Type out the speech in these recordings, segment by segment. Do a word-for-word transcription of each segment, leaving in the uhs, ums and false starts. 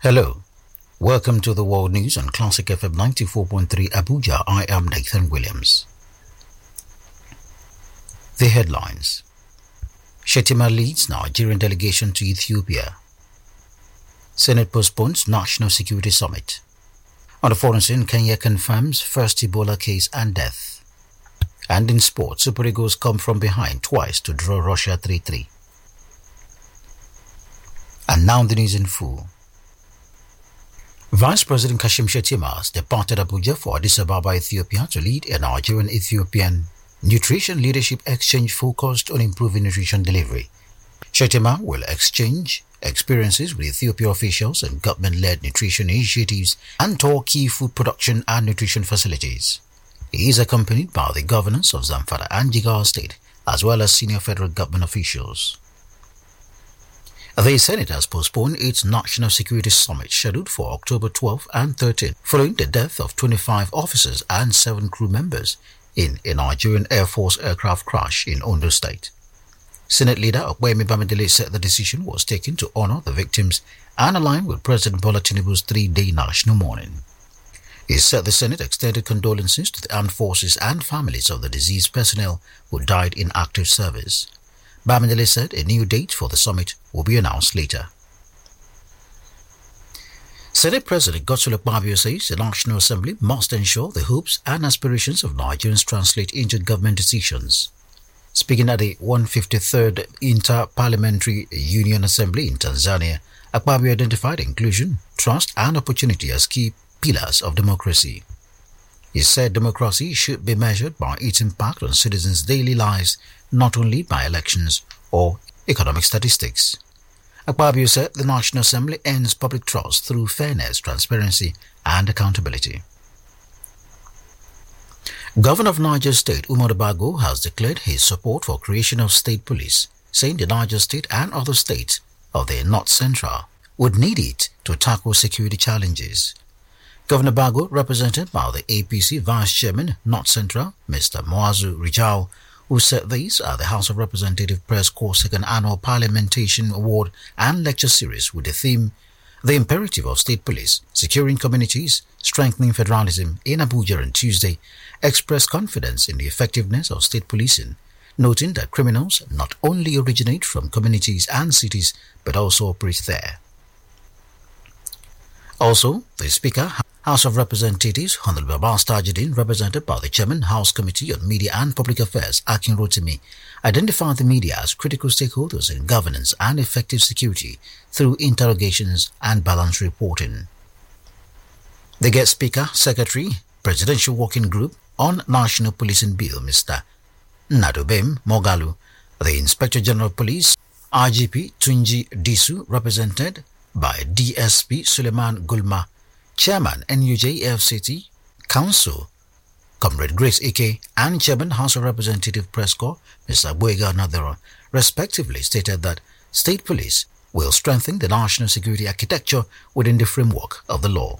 Hello, welcome to the World News on Classic F M ninety-four point three Abuja. I am Nathan Williams. The headlines: Shettima leads Nigerian delegation to Ethiopia. Senate postpones National Security Summit. On the foreign scene, Kenya confirms first Ebola case and death. And in sport, Super Eagles come from behind twice to draw Russia three three. And now the news in full. Vice President Kashim Shettima has departed Abuja for Addis Ababa, Ethiopia to lead a Nigerian-Ethiopian nutrition leadership exchange focused on improving nutrition delivery. Shettima will exchange experiences with Ethiopia officials and government-led nutrition initiatives and tour key food production and nutrition facilities. He is accompanied by the governors of Zamfara and Jigawa State, as well as senior federal government officials. The Senate has postponed its National Security Summit scheduled for October twelfth and thirteenth, following the death of twenty-five officers and seven crew members in a Nigerian Air Force aircraft crash in Ondo State. Senate leader Okwemi Bamidele said the decision was taken to honor the victims and align with President Bola Tinubu's three-day national mourning. He said the Senate extended condolences to the armed forces and families of the deceased personnel who died in active service. Bamidele said a new date for the summit will be announced later. Senate President Godswill Akpabio says the National Assembly must ensure the hopes and aspirations of Nigerians translate into government decisions. Speaking at the one hundred fifty-third Inter-Parliamentary Union Assembly in Tanzania, Akpabio identified inclusion, trust and opportunity as key pillars of democracy. He said democracy should be measured by its impact on citizens' daily lives, not only by elections or economic statistics. Akpabio said the National Assembly earns public trust through fairness, transparency and accountability. Governor of Niger State Umaru Bago has declared his support for creation of state police, saying the Niger State and other states of the North Central would need it to tackle security challenges. Governor Bago, represented by the A P C Vice Chairman, North Central, Mister Moazu Rijau, who said these are the House of Representatives Press Corps second annual Parliamentation Award and Lecture Series with the theme, The Imperative of State Police, Securing Communities, Strengthening Federalism in Abuja on Tuesday, expressed confidence in the effectiveness of state policing, noting that criminals not only originate from communities and cities but also operate there. Also, the Speaker, House of Representatives Honorable Abbas Tajuddin, represented by the Chairman, House Committee on Media and Public Affairs, Akin Rotimi, identified the media as critical stakeholders in governance and effective security through interrogations and balanced reporting. The guest speaker, Secretary, Presidential Working Group on National Policing Bill, Mister Nadobem Mogalu, the Inspector General of Police, I G P Tunji Disu, represented by D S P Suleiman Gulma, Chairman N U J F C T Council, Comrade Grace Ike, and Chairman House of Representative Press Corps, Mister Boyega Nadero, respectively stated that state police will strengthen the national security architecture within the framework of the law.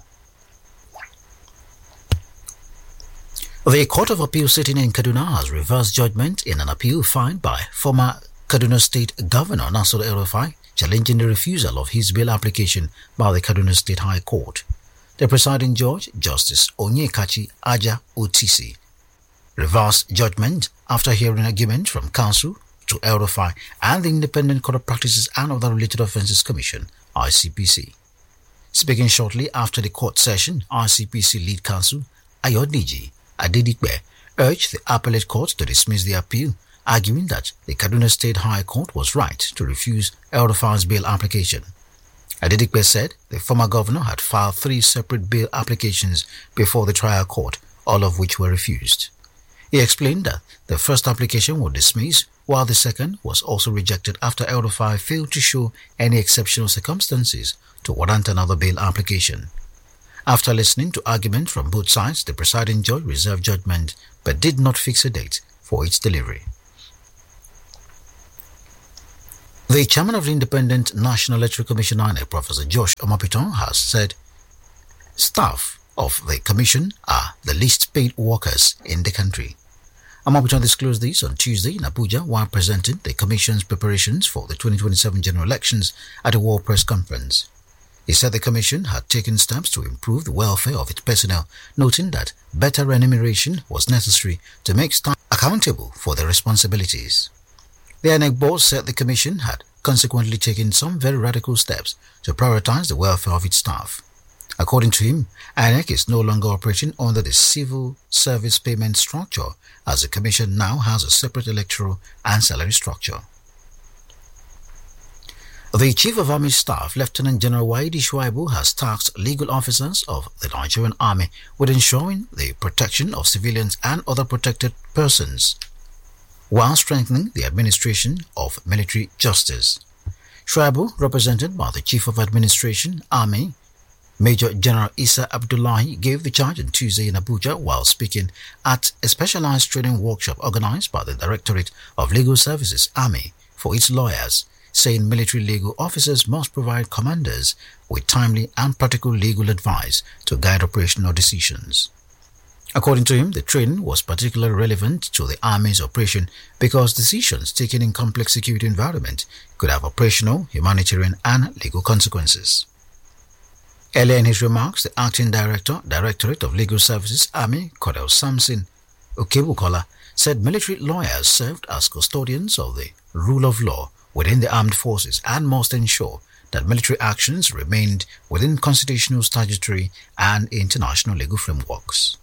The Court of Appeal sitting in Kaduna has reversed judgment in an appeal filed by former Kaduna State Governor Nasir El-Rufai, challenging the refusal of his bail application by the Kaduna State High Court. The presiding judge, Justice Onyekachi Aja Otisi, reversed judgment after hearing argument from counsel to El-Rufai and the Independent Court of Practices and Other Related Offences Commission, I C P C. Speaking shortly after the court session, I C P C lead counsel Ayodiji Adedikbe urged the appellate court to dismiss the appeal, arguing that the Kaduna State High Court was right to refuse El-Rufai's bail application. Adedikbe said the former governor had filed three separate bail applications before the trial court, all of which were refused. He explained that the first application was dismissed, while the second was also rejected after El-Rufai failed to show any exceptional circumstances to warrant another bail application. After listening to arguments from both sides, the presiding judge reserved judgment but did not fix a date for its delivery. The chairman of the Independent National Electoral Commission, I N E C, Professor Josh Omopiton, has said staff of the commission are the least paid workers in the country. Omopiton disclosed this on Tuesday in Abuja while presenting the commission's preparations for the twenty twenty-seven general elections at a World Press Conference. He said the Commission had taken steps to improve the welfare of its personnel, noting that better remuneration was necessary to make staff accountable for their responsibilities. The I N E C board said the Commission had consequently taken some very radical steps to prioritize the welfare of its staff. According to him, I N E C is no longer operating under the civil service payment structure, as the Commission now has a separate electoral and salary structure. The Chief of Army Staff, Lieutenant General Waidi Shuaibu, has tasked legal officers of the Nigerian Army with ensuring the protection of civilians and other protected persons, while strengthening the administration of military justice. Shuaibu, represented by the Chief of Administration, Army, Major General Isa Abdullahi, gave the charge on Tuesday in Abuja while speaking at a specialized training workshop organized by the Directorate of Legal Services, Army, for its lawyers, saying military legal officers must provide commanders with timely and practical legal advice to guide operational decisions. According to him, the training was particularly relevant to the Army's operation because decisions taken in complex security environment could have operational, humanitarian, and legal consequences. Earlier in his remarks, the Acting Director, Directorate of Legal Services, Army, Colonel Samson Okebukola, said military lawyers served as custodians of the rule of law within the armed forces and must ensure that military actions remained within constitutional, statutory, and international legal frameworks.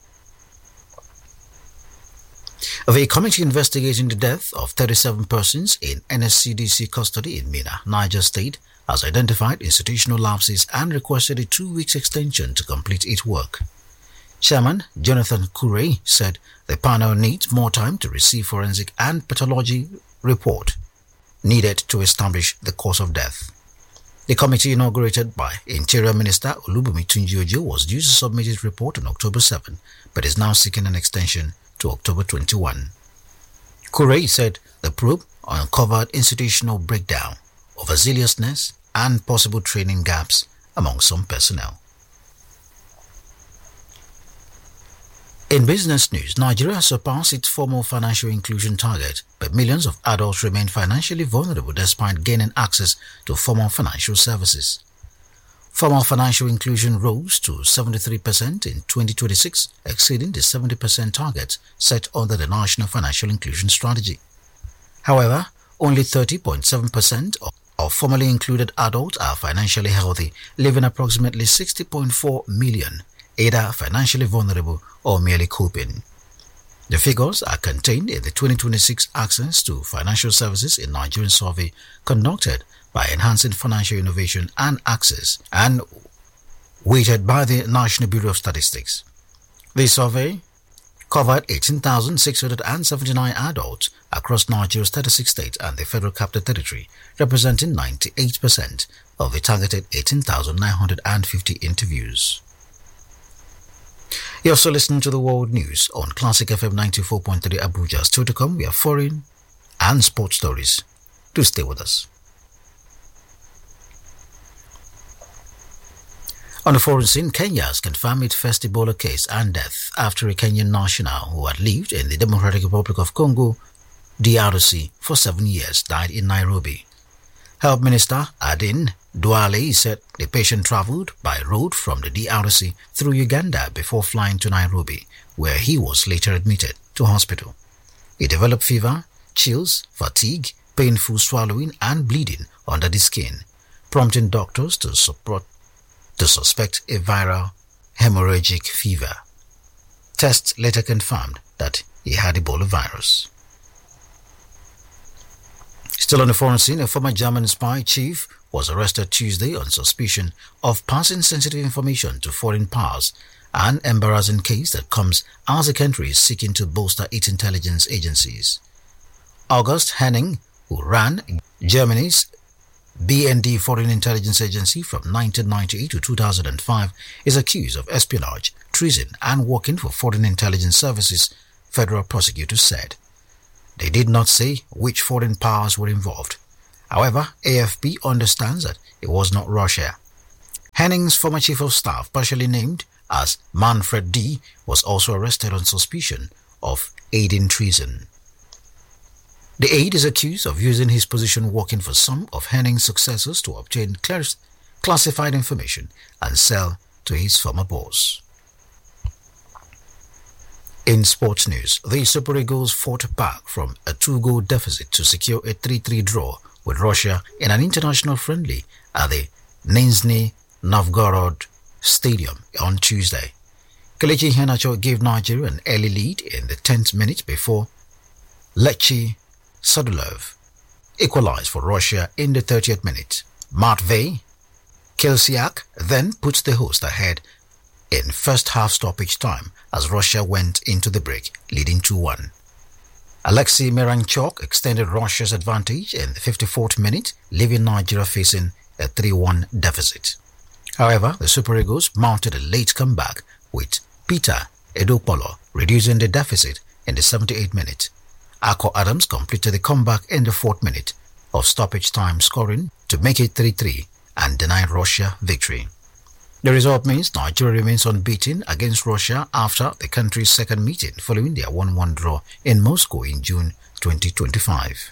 The committee investigating the death of thirty-seven persons in N S C D C custody in Minna, Niger State, has identified institutional lapses and requested a two-week extension to complete its work. Chairman Jonathan Kure said the panel needs more time to receive forensic and pathology report needed to establish the cause of death. The committee, inaugurated by Interior Minister Olubunmi Tunji-Ojo, was due to submit its report on October seventh, but is now seeking an extension to October twenty-first. Kure said the probe uncovered institutional breakdown, overzealousness, and possible training gaps among some personnel. In business news, Nigeria has surpassed its formal financial inclusion target, but millions of adults remain financially vulnerable despite gaining access to formal financial services. Formal financial inclusion rose to seventy-three percent in twenty twenty-six, exceeding the seventy percent target set under the National Financial Inclusion Strategy. However, only thirty point seven percent of, of formally included adults are financially healthy, leaving approximately sixty point four million either financially vulnerable or merely coping. The figures are contained in the twenty twenty-six Access to Financial Services in Nigerian survey conducted by Enhancing Financial Innovation and Access and weighted by the National Bureau of Statistics. The survey covered eighteen thousand six hundred seventy-nine adults across Nigeria's thirty-six states and the Federal Capital Territory, representing ninety-eight percent of the targeted eighteen thousand nine hundred fifty interviews. You're also listening to the World News on Classic F M ninety-four point three Abuja. Still to come, we have foreign and sports stories. Do stay with us. On the foreign scene, Kenya has confirmed its first Ebola case and death after a Kenyan national who had lived in the Democratic Republic of Congo, D R C, for seven years died in Nairobi. Health Minister Adin Duale said the patient traveled by road from the D R C through Uganda before flying to Nairobi, where he was later admitted to hospital. He developed fever, chills, fatigue, painful swallowing, and bleeding under the skin, prompting doctors to support to suspect a viral hemorrhagic fever. Tests later confirmed that he had Ebola virus. Still on the foreign scene, a former German spy chief was arrested Tuesday on suspicion of passing sensitive information to foreign powers, an embarrassing case that comes as the country is seeking to bolster its intelligence agencies. August Henning, who ran Germany's B N D Foreign Intelligence Agency from nineteen ninety-eight to two thousand five, is accused of espionage, treason, and working for foreign intelligence services, federal prosecutors said. They did not say which foreign powers were involved. However, A F P understands that it was not Russia. Henning's former chief of staff, partially named as Manfred D., was also arrested on suspicion of aiding treason. The aide is accused of using his position working for some of Henning's successors to obtain classified information and sell to his former boss. In sports news, the Super Eagles fought back from a two-goal deficit to secure a three three draw with Russia in an international friendly at the Nizhny Novgorod Stadium on Tuesday. Kelechi Iheanacho gave Nigeria an early lead in the tenth minute before Lechi Sadulov equalized for Russia in the thirtieth minute. Matvey Kelsiak then puts the host ahead in first half stoppage time as Russia went into the break, leading two one. Alexei Miranchuk extended Russia's advantage in the fifty-fourth minute, leaving Nigeria facing a three one deficit. However, the Super Eagles mounted a late comeback with Peter Edopolo reducing the deficit in the seventy-eighth minute. Akko Adams completed the comeback in the fourth minute of stoppage time, scoring to make it three three and deny Russia victory. The result means Nigeria remains unbeaten against Russia after the country's second meeting following their one one draw in Moscow in June twenty twenty-five.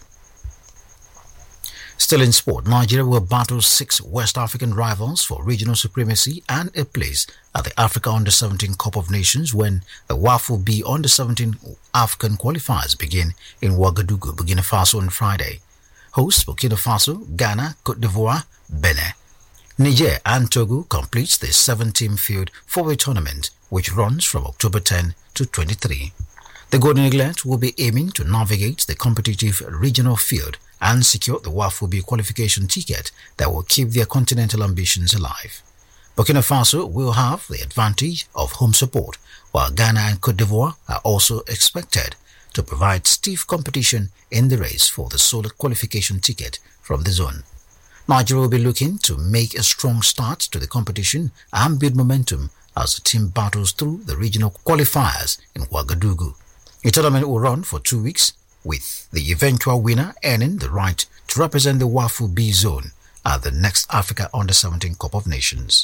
Still in sport, Nigeria will battle six West African rivals for regional supremacy and a place at the Africa Under seventeen Cup of Nations when the WAFU B Under seventeen African qualifiers begin in Ouagadougou, Burkina Faso on Friday. Hosts Burkina Faso, Ghana, Cote d'Ivoire, Benin, Niger and Togo completes the seven-team field for the tournament, which runs from October tenth to twenty-three. The Golden Eaglet will be aiming to navigate the competitive regional field and secure the WAFU B qualification ticket that will keep their continental ambitions alive. Burkina Faso will have the advantage of home support, while Ghana and Cote d'Ivoire are also expected to provide stiff competition in the race for the solid qualification ticket from the zone. Nigeria will be looking to make a strong start to the competition and build momentum as the team battles through the regional qualifiers in Ouagadougou. The tournament will run for two weeks, with the eventual winner earning the right to represent the WAFU B zone at the next Africa Under seventeen Cup of Nations.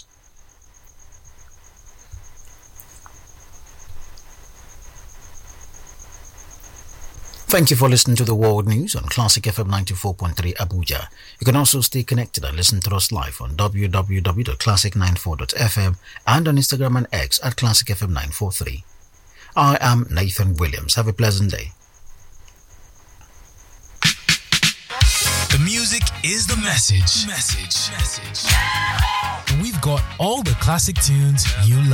Thank you for listening to the World News on Classic F M ninety-four point three Abuja. You can also stay connected and listen to us live on w w w dot classic ninety-four dot f m and on Instagram and X at Classic F M nine forty-three. I am Nathan Williams. Have a pleasant day. The music is the message. Message. Message. We've got all the classic tunes you love.